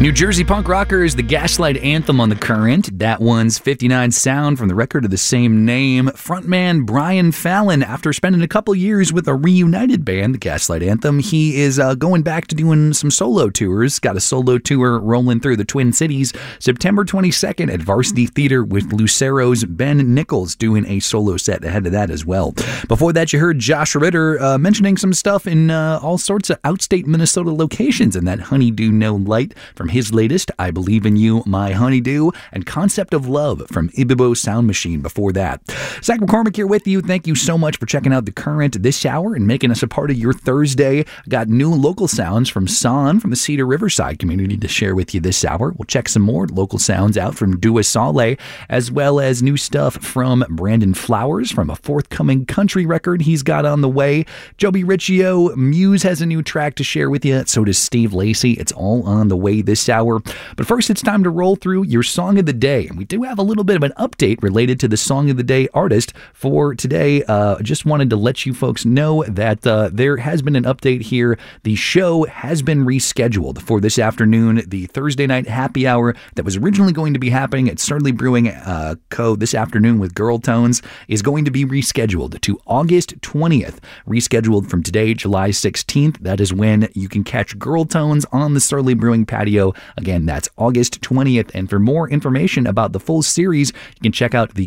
New Jersey punk rockers, the Gaslight Anthem on The Current. That one's 59 Sound from the record of the same name. Frontman Brian Fallon, after spending a couple years with a reunited band, the Gaslight Anthem, he is going back to doing some solo tours. Got a solo tour rolling through the Twin Cities. September 22nd at Varsity Theater with Lucero's Ben Nichols doing a solo set ahead of that as well. Before that, you heard Josh Ritter mentioning some stuff in all sorts of outstate Minnesota locations, and that Honeydew No Light from his latest, I Believe in You, My Honeydew, and Concept of Love from Ibibo Sound Machine before that. Zach McCormick here with you. Thank you so much for checking out The Current this hour and making us a part of your Thursday. Got new local sounds from San from the Cedar Riverside community to share with you this hour. We'll check some more local sounds out from Dua Sale, as well as new stuff from Brandon Flowers from a forthcoming country record he's got on the way. Joby Riccio, Muse has a new track to share with you. So does Steve Lacy. It's all on the way this hour. But first, it's time to roll through your Song of the Day. And we do have a little bit of an update related to the Song of the Day artist for today. Just wanted to let you folks know that there has been an update here. The show has been rescheduled for this afternoon. The Thursday night happy hour that was originally going to be happening at Surly Brewing Co. this afternoon with Girl Tones is going to be rescheduled to August 20th. Rescheduled from today, July 16th. That is when you can catch Girl Tones on the Surly Brewing patio. Again, that's August 20th. And for more information about the full series, you can check out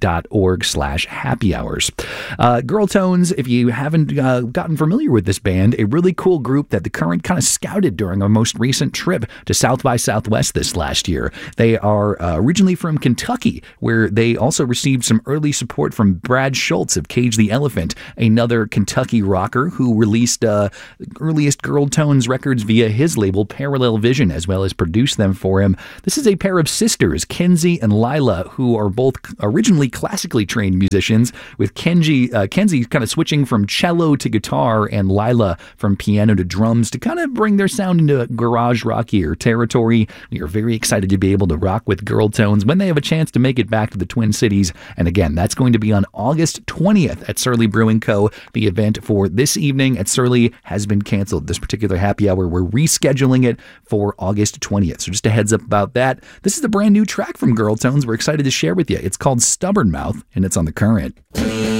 thecurrent.org/happy hours. Girl Tones, if you haven't gotten familiar with this band, a really cool group that The Current kind of scouted during our most recent trip to South by Southwest this last year. They are originally from Kentucky, where they also received some early support from Brad Schultz of Cage the Elephant, another Kentucky rocker who released earliest Girl Tones records via his label Parallel Vision, as well as produced them for him. This is a pair of sisters, Kenzie and Lila, who are both originally classically trained musicians, with Kenzie kind of switching from cello to guitar and Lila from piano to drums to kind of bring their sound into garage rockier territory. We are very excited to be able to rock with Girl Tones when they have a chance to make it back to the Twin Cities. And again, that's going to be on August 20th at Surly Brewing Co. The event for this evening at Surly has been canceled. This particular happy hour, we're rescheduling it for August 20th. So just a heads up about that. This is a brand new track from Girl Tones we're excited to share with you. It's called Stubborn Mouth, and it's on The Current.